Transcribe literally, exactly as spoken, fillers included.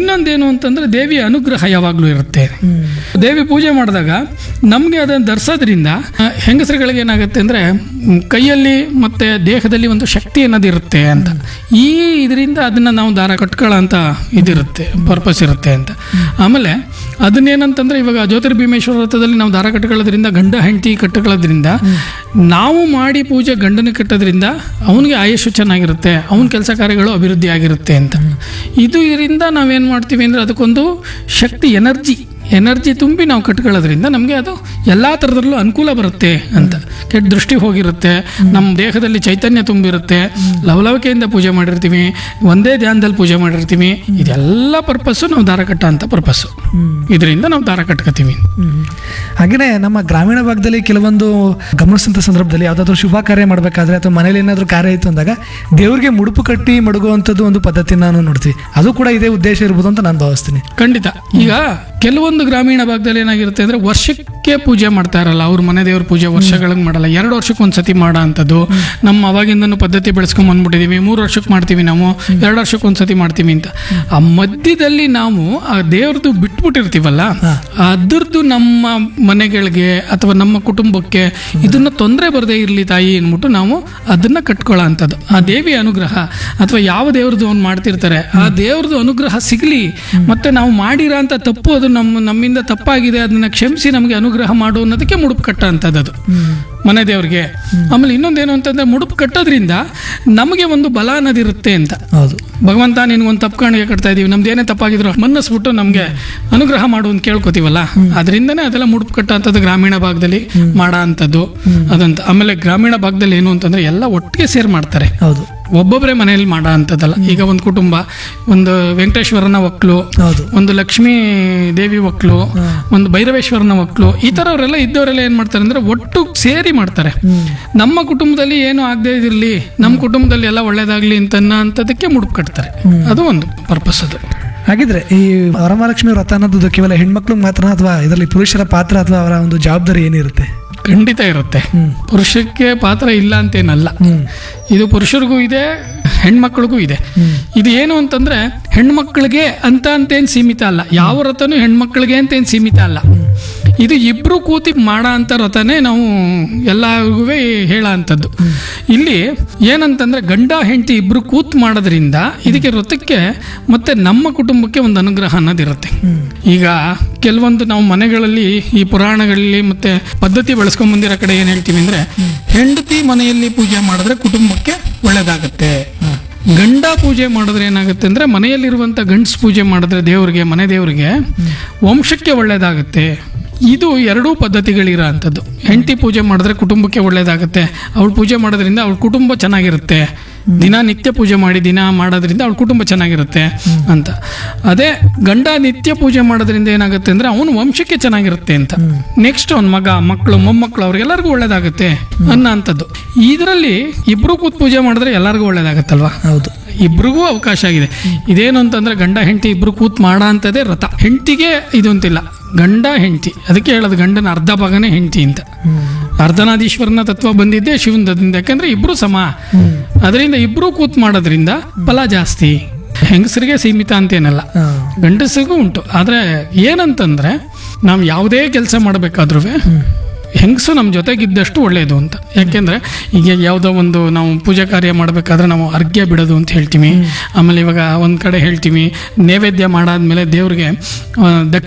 ಇನ್ನೊಂದೇನು ಅಂತಂದ್ರೆ ದೇವಿಯ ಅನುಗ್ರಹ ಯಾವಾಗಲೂ ಇರುತ್ತೆ. ದೇವಿ ಪೂಜೆ ಮಾಡಿದಾಗ ನಮಗೆ ಅದನ್ನು ಧರಿಸೋದ್ರಿಂದ ಆ, ಹೆಂಗಸರುಗಳಿಗೆ ಏನಾಗುತ್ತೆ ಅಂದರೆ ಕೈಯಲ್ಲಿ ಮತ್ತು ದೇಹದಲ್ಲಿ ಒಂದು ಶಕ್ತಿ ಅನ್ನೋದಿರುತ್ತೆ ಅಂತ. ಈ ಇದರಿಂದ ಅದನ್ನು ನಾವು ದಾರ ಕಟ್ಕೊಳ್ಳೋ ಅಂತ ಇದಿರುತ್ತೆ, ಪರ್ಪಸ್ ಇರುತ್ತೆ ಅಂತ. ಆಮೇಲೆ ಅದನ್ನೇನಂತಂದರೆ ಇವಾಗ ಜ್ಯೋತಿರ್ಭೀಮೇಶ್ವರ ವ್ರತದಲ್ಲಿ ನಾವು ದಾರ ಕಟ್ಕೊಳ್ಳೋದ್ರಿಂದ, ಗಂಡ ಹೆಂಡತಿ ಕಟ್ಕೊಳ್ಳೋದ್ರಿಂದ, ನಾವು ಮಾಡಿ ಪೂಜೆ ಗಂಡನ ಕಟ್ಟೋದ್ರಿಂದ ಅವನಿಗೆ ಆಯುಷ್ಯ ಚೆನ್ನಾಗಿರುತ್ತೆ, ಅವನ ಕೆಲಸ ಕಾರ್ಯಗಳು ಅಭಿವೃದ್ಧಿ ಆಗಿರುತ್ತೆ ಅಂತ. ಇದು ಇದರಿಂದ ನಾವೇನು ಮಾಡ್ತೀವಿ ಅಂದರೆ ಅದಕ್ಕೊಂದು ಶಕ್ತಿ, ಎನರ್ಜಿ ಎನರ್ಜಿ ತುಂಬಿ ನಾವು ಕಟ್ಕೊಳ್ಳೋದ್ರಿಂದ ನಮಗೆ ಅದು ಎಲ್ಲ ಥರದಲ್ಲೂ ಅನುಕೂಲ ಬರುತ್ತೆ ಅಂತ. ಕೆಟ್ಟ ದೃಷ್ಟಿ ಹೋಗಿರುತ್ತೆ, ನಮ್ಮ ದೇಹದಲ್ಲಿ ಚೈತನ್ಯ ತುಂಬಿರುತ್ತೆ, ಲವಲವಿಕೆಯಿಂದ ಪೂಜೆ ಮಾಡಿರ್ತೀವಿ, ಒಂದೇ ಧ್ಯಾನದಲ್ಲಿ ಪೂಜೆ ಮಾಡಿರ್ತೀವಿ. ಇದೆಲ್ಲ ಪರ್ಪಸ್ಸು ನಾವು ದಾರ ಕಟ್ಟ ಅಂತ ಪರ್ಪಸ್ಸು. ಇದರಿಂದ ನಾವು ದಾರ ಕಟ್ಕೋತೀವಿ. ಹಾಗೆಯೇ ನಮ್ಮ ಗ್ರಾಮೀಣ ಭಾಗದಲ್ಲಿ ಕೆಲವೊಂದು ಗಮನಿಸಿದಂಥ ಸಂದರ್ಭದಲ್ಲಿ ಯಾವುದಾದ್ರೂ ಶುಭ ಕಾರ್ಯ ಮಾಡಬೇಕಾದ್ರೆ ಅಥವಾ ಮನೇಲಿ ಏನಾದರೂ ಕಾರ್ಯ ಇತ್ತು ಅಂದಾಗ ದೇವರಿಗೆ ಮುಡುಪು ಕಟ್ಟಿ ಮಡಗುವಂಥದ್ದು ಒಂದು ಪದ್ಧತಿ ನಾನು ನೋಡ್ತೀವಿ. ಅದು ಕೂಡ ಇದೇ ಉದ್ದೇಶ ಇರ್ಬೋದು ಅಂತ ನಾನು ಭಾವಿಸ್ತೀನಿ. ಖಂಡಿತ. ಈಗ ಕೆಲವೊಂದು ಗ್ರಾಮೀಣ ಭಾಗದಲ್ಲಿ ಏನಾಗಿರುತ್ತೆ ಅಂದರೆ ವರ್ಷಕ್ಕೆ ಪೂಜೆ ಮಾಡ್ತಾ ಇರಲ್ಲ, ಅವ್ರ ಮನೆ ದೇವ್ರ ಪೂಜೆ ವರ್ಷಗಳಿಗೆ ಮಾಡಲ್ಲ, ಎರಡು ವರ್ಷಕ್ಕೆ ಒಂದ್ಸತಿ ಮಾಡೋ ಅಂಥದ್ದು. ನಮ್ಮ ಅವಾಗಿಂದನೂ ಪದ್ಧತಿ ಬೆಳೆಸ್ಕೊಂಡ್ ಬಂದ್ಬಿಟ್ಟಿದೀವಿ. ಮೂರು ವರ್ಷಕ್ಕೆ ಮಾಡ್ತೀವಿ ನಾವು, ಎರಡು ವರ್ಷಕ್ಕೆ ಒಂದ್ಸತಿ ಮಾಡ್ತೀವಿ ಅಂತ. ಆ ಮಧ್ಯದಲ್ಲಿ ನಾವು ಆ ದೇವ್ರದ್ದು ಬಿಟ್ಬಿಟ್ಟಿರ್ತೀವಲ್ಲ, ಅದ್ರದ್ದು ನಮ್ಮ ಮನೆಗಳಿಗೆ ಅಥವಾ ನಮ್ಮ ಕುಟುಂಬಕ್ಕೆ ಇದನ್ನ ತೊಂದರೆ ಬರದೇ ಇರಲಿ ತಾಯಿ ಅಂದ್ಬಿಟ್ಟು ನಾವು ಅದನ್ನ ಕಟ್ಕೊಳ್ಳೋ ಅಂಥದ್ದು. ಆ ದೇವಿಯ ಅನುಗ್ರಹ ಅಥವಾ ಯಾವ ದೇವ್ರದ್ದು ಅವ್ನು ಮಾಡ್ತಿರ್ತಾರೆ ಆ ದೇವ್ರದ್ದು ಅನುಗ್ರಹ ಸಿಗಲಿ, ಮತ್ತೆ ನಾವು ಮಾಡಿರೋ ಅಂತ ತಪ್ಪು ಅದು ನಮ್ಮ ನಮ್ಮಿಂದ ತಪ್ಪಾಗಿದೆ ಅದನ್ನ ಕ್ಷಮಿಸಿ ನಮಗೆ ಅನುಗ್ರಹ ಮಾಡು ಅನ್ನೋದಕ್ಕೆ ಮುಡುಪು ಕಟ್ಟ ಅಂತದ್ದು ಅದು ಮನೆ ದೇವ್ರಿಗೆ. ಆಮೇಲೆ ಇನ್ನೊಂದೇನು ಅಂತಂದ್ರೆ ಮುಡುಪು ಕಟ್ಟೋದ್ರಿಂದ ನಮಗೆ ಒಂದು ಬಲ ಅನ್ನೋದಿರುತ್ತೆ ಅಂತ. ಹೌದು, ಭಗವಂತ ನಿನ್ಗೊಂದು ತಪ್ಪು ಕಾಣಿಗೆ ಕಟ್ತಾ ಇದೀವಿ, ನಮ್ದು ಏನೇ ತಪ್ಪಾಗಿದ್ರು ಮನ್ನಸ್ಬಿಟ್ಟು ನಮಗೆ ಅನುಗ್ರಹ ಮಾಡು ಅಂತ ಕೇಳ್ಕೊತೀವಲ್ಲ, ಅದರಿಂದನೇ ಅದೆಲ್ಲ ಮುಡುಪು ಕಟ್ಟ ಅಂತದ್ದು ಗ್ರಾಮೀಣ ಭಾಗದಲ್ಲಿ ಮಾಡೋ ಅಂಥದ್ದು ಅದಂತ. ಆಮೇಲೆ ಗ್ರಾಮೀಣ ಭಾಗದಲ್ಲಿ ಏನು ಅಂತಂದ್ರೆ ಎಲ್ಲ ಒಟ್ಟಿಗೆ ಸೇರಿ ಮಾಡ್ತಾರೆ. ಹೌದು, ಒಬ್ಬೊಬ್ಬರೇ ಮನೆಯಲ್ಲಿ ಮಾಡೋ ಅಂಥದ್ದಲ್ಲ. ಈಗ ಒಂದು ಕುಟುಂಬ, ಒಂದು ವೆಂಕಟೇಶ್ವರನ ಒಕ್ಕಲು, ಒಂದು ಲಕ್ಷ್ಮೀ ದೇವಿ ಒಕ್ಕಲು, ಒಂದು ಭೈರವೇಶ್ವರನ ಒಕ್ಕಲು, ಈ ಥರವರೆಲ್ಲ ಇದ್ದವರೆಲ್ಲ ಏನು ಮಾಡ್ತಾರೆ ಅಂದರೆ ಒಟ್ಟು ಸೇರಿ ಮಾಡ್ತಾರೆ. ನಮ್ಮ ಕುಟುಂಬದಲ್ಲಿ ಏನು ಆಗದೆ ಇರಲಿ, ನಮ್ಮ ಕುಟುಂಬದಲ್ಲಿ ಎಲ್ಲ ಒಳ್ಳೇದಾಗ್ಲಿ ಅಂತ ಅಂಥದಕ್ಕೆ ಮುಡುಪು ಕಟ್ತಾರೆ. ಅದು ಒಂದು ಪರ್ಪಸ್ ಅದು. ಹಾಗಿದ್ರೆ ಈ ವರಮಹಾಲಕ್ಷ್ಮಿ ವ್ರತ ಅನ್ನೋದು ಕೇವಲ ಹೆಣ್ಮಕ್ಳಿಗೆ ಮಾತ್ರ ಅಥವಾ ಇದರಲ್ಲಿ ಪುರುಷರ ಪಾತ್ರ ಅಥವಾ ಅವರ ಒಂದು ಜವಾಬ್ದಾರಿ ಏನಿರುತ್ತೆ? ಖಂಡಿತ ಇರುತ್ತೆ. ಪುರುಷಕ್ಕೆ ಪಾತ್ರ ಇಲ್ಲ ಅಂತೇನಲ್ಲ, ಇದು ಪುರುಷರಿಗೂ ಇದೆ ಹೆಣ್ಮಕ್ಳಿಗೂ ಇದೆ. ಇದು ಏನು ಅಂತಂದ್ರೆ ಹೆಣ್ಮಕ್ಳಿಗೆ ಅಂತ ಅಂತೇನು ಸೀಮಿತ ಅಲ್ಲ, ಯಾವ ವ್ರತನೂ ಹೆಣ್ಮಕ್ಳಿಗೆ ಅಂತೇನು ಸೀಮಿತ ಅಲ್ಲ. ಇದು ಇಬ್ರು ಕೂತಿ ಮಾಡೋ ಅಂತ ವ್ರತನೇ ನಾವು ಎಲ್ಲರಿಗೂ ಹೇಳೋ ಅಂಥದ್ದು. ಇಲ್ಲಿ ಏನಂತಂದ್ರೆ ಗಂಡ ಹೆಂಡತಿ ಇಬ್ರು ಕೂತ್ ಮಾಡೋದ್ರಿಂದ ಇದಕ್ಕೆ ವ್ರತಕ್ಕೆ ಮತ್ತೆ ನಮ್ಮ ಕುಟುಂಬಕ್ಕೆ ಒಂದು ಅನುಗ್ರಹ ಅನ್ನೋದಿರುತ್ತೆ. ಈಗ ಕೆಲವೊಂದು ನಾವು ಮನೆಗಳಲ್ಲಿ ಈ ಪುರಾಣಗಳಲ್ಲಿ ಮತ್ತೆ ಪದ್ಧತಿ ಬೆಳೆಸ್ಕೊಂಡ್ ಬಂದಿರೋ ಕಡೆ ಏನ್ ಹೇಳ್ತೀವಿ ಅಂದ್ರೆ, ಹೆಂಡತಿ ಮನೆಯಲ್ಲಿ ಪೂಜೆ ಮಾಡಿದ್ರೆ ಕುಟುಂಬಕ್ಕೆ ಒಳ್ಳೇದಾಗತ್ತೆ, ಗಂಡ ಪೂಜೆ ಮಾಡಿದ್ರೆ ಏನಾಗುತ್ತೆ ಅಂದ್ರೆ ಮನೆಯಲ್ಲಿರುವಂತ ಗಂಡಸ್ ಪೂಜೆ ಮಾಡಿದ್ರೆ ದೇವ್ರಿಗೆ, ಮನೆ ದೇವ್ರಿಗೆ ವಂಶಕ್ಕೆ ಒಳ್ಳೇದಾಗತ್ತೆ. ಇದು ಎರಡೂ ಪದ್ಧತಿಗಳಿರೋ ಅಂಥದ್ದು. ಹೆಂಡತಿ ಪೂಜೆ ಮಾಡಿದ್ರೆ ಕುಟುಂಬಕ್ಕೆ ಒಳ್ಳೇದಾಗುತ್ತೆ, ಅವಳು ಪೂಜೆ ಮಾಡೋದ್ರಿಂದ ಅವಳ ಕುಟುಂಬ ಚೆನ್ನಾಗಿರುತ್ತೆ, ದಿನ ನಿತ್ಯ ಪೂಜೆ ಮಾಡಿ ದಿನ ಮಾಡೋದ್ರಿಂದ ಅವಳ ಕುಟುಂಬ ಚೆನ್ನಾಗಿರುತ್ತೆ ಅಂತ. ಅದೇ ಗಂಡ ನಿತ್ಯ ಪೂಜೆ ಮಾಡೋದ್ರಿಂದ ಏನಾಗುತ್ತೆ ಅಂದ್ರೆ ಅವನು ವಂಶಕ್ಕೆ ಚೆನ್ನಾಗಿರುತ್ತೆ ಅಂತ. ನೆಕ್ಸ್ಟ್ ಅವನ ಮಗ, ಮಕ್ಕಳು, ಮೊಮ್ಮಕ್ಕಳು ಅವ್ರಿಗೆಲ್ಲರಿಗೂ ಒಳ್ಳೇದಾಗುತ್ತೆ ಅನ್ನೋ ಅಂಥದ್ದು. ಇದರಲ್ಲಿ ಇಬ್ರು ಕೂತ್ ಪೂಜೆ ಮಾಡಿದ್ರೆ ಎಲ್ಲರಿಗೂ ಒಳ್ಳೇದಾಗತ್ತಲ್ವಾ? ಹೌದು, ಇಬ್ರಿಗೂ ಅವಕಾಶ ಆಗಿದೆ. ಇದೇನು ಅಂತಂದ್ರೆ ಗಂಡ ಹೆಂಡತಿ ಇಬ್ರು ಕೂತ್ ಮಾಡೋ ಅಂಥದ್ದೇ ವ್ರತ. ಹೆಂಡತಿಗೆ ಇದು ಅಂತಿಲ್ಲ, ಗಂಡ ಹೆಂಡತಿ, ಅದಕ್ಕೆ ಹೇಳೋದು ಗಂಡನ ಅರ್ಧ ಭಾಗನೇ ಹೆಂಡತಿ ಅಂತ. ಅರ್ಧನಾದೀಶ್ವರನ ತತ್ವ ಬಂದಿದ್ದೆ ಶಿವನದಿಂದ, ಯಾಕಂದ್ರೆ ಇಬ್ರು ಸಮ. ಅದರಿಂದ ಇಬ್ರು ಕೂತ್ ಮಾಡೋದ್ರಿಂದ ಫಲ ಜಾಸ್ತಿ. ಹೆಂಗಸರಿಗೆ ಸೀಮಿತ ಅಂತೇನಲ್ಲ, ಗಂಡಸರಿಗೂ ಉಂಟು. ಆದ್ರೆ ಏನಂತಂದ್ರೆ ನಾವು ಯಾವುದೇ ಕೆಲಸ ಮಾಡಬೇಕಾದ್ರೂ ಹೆಂಗಸು ನಮ್ಮ ಜೊತೆಗಿದ್ದಷ್ಟು ಒಳ್ಳೆಯದು ಅಂತ. ಯಾಕೆಂದ್ರೆ ಈಗ ಯಾವುದೋ ಒಂದು ನಾವು ಪೂಜಾ ಕಾರ್ಯ ಮಾಡಬೇಕಾದ್ರೆ ನಾವು ಅರ್ಘ್ಯ ಬಿಡೋದು ಅಂತ ಹೇಳ್ತೀವಿ. ಆಮೇಲೆ ಇವಾಗ ಒಂದ್ ಕಡೆ ಹೇಳ್ತೀವಿ ನೈವೇದ್ಯ ಮಾಡಾದ್ಮೇಲೆ ದೇವ್ರಿಗೆ